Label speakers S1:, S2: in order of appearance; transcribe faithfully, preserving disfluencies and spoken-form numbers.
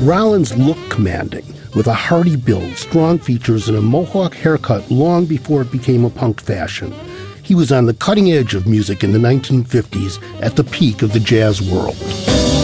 S1: Rollins looked commanding, with a hearty build, strong features, and a mohawk haircut long before it became a punk fashion. He was on the cutting edge of music in the nineteen fifties, at the peak of the jazz world.